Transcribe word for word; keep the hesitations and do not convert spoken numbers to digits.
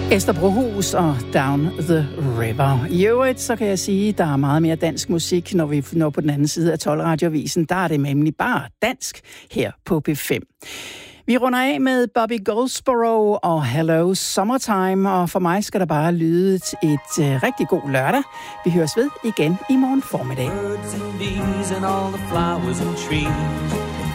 Esther Brohus og Down the River. I øvrigt, så kan jeg sige, at der er meget mere dansk musik, når vi når på den anden side af tolv Radioavisen. Der er det nemlig bare dansk her på P fem. Vi runder af med Bobby Goldsboro og Hello Summertime, og for mig skal der bare lyde et, et uh, rigtig god lørdag. Vi høres ved igen i morgen formiddag. Birds and bees and all the flowers and trees.